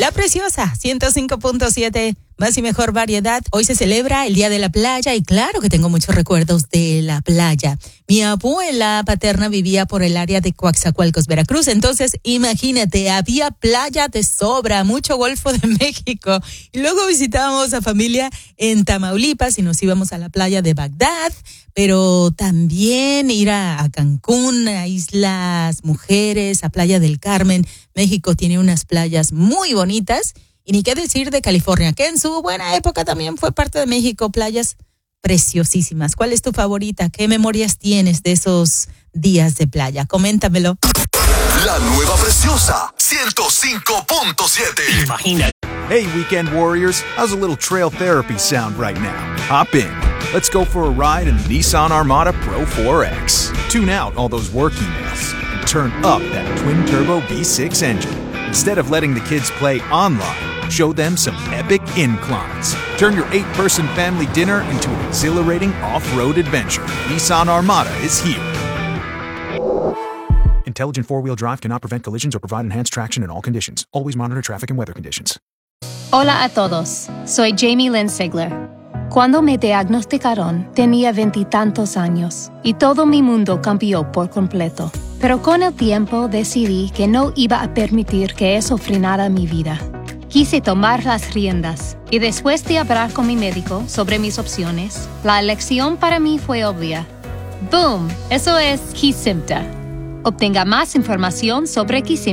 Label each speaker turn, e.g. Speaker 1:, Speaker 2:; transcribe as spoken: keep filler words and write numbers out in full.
Speaker 1: La Preciosa, ciento cinco punto siete, más y mejor variedad. Hoy se celebra el Día de la Playa y claro que tengo muchos recuerdos de la playa. Mi abuela paterna vivía por el área de Coaxacualcos, Veracruz. Entonces, imagínate, había playa de sobra, mucho Golfo de México. Y luego visitábamos a familia en Tamaulipas y nos íbamos a la playa de Bagdad, pero también ir a, a Cancún, a Islas Mujeres, a Playa del Carmen. México tiene unas playas muy bonitas. Y ni qué decir de California, que en su buena época también fue parte de México, playas preciosísimas. ¿Cuál es tu favorita? ¿Qué memorias tienes de esos días de playa? Coméntamelo.
Speaker 2: La nueva Preciosa, ciento cinco punto siete.
Speaker 3: Imagina.
Speaker 4: Hey, weekend warriors, how's a little trail therapy sound right now? Hop in. Let's go for a ride in the Nissan Armada Pro four X. Tune out all those work emails and turn up that twin-turbo V six engine. Instead of letting the kids play online, show them some epic inclines. Turn your eight-person family dinner into an exhilarating off-road adventure. Nissan Armada is here. Intelligent four-wheel drive cannot prevent collisions or provide enhanced traction in all conditions. Always monitor traffic and weather conditions.
Speaker 5: Hola a todos, soy Jamie Lynn Sigler. Cuando me diagnosticaron, tenía veintitantos años y todo mi mundo cambió por completo. Pero con el tiempo decidí que no iba a permitir que eso frenara mi vida. Quise tomar las riendas y después de hablar con mi médico sobre mis opciones, la elección para mí fue obvia. ¡Boom! Eso es Kesimpta. Obtenga más información sobre Kesimpta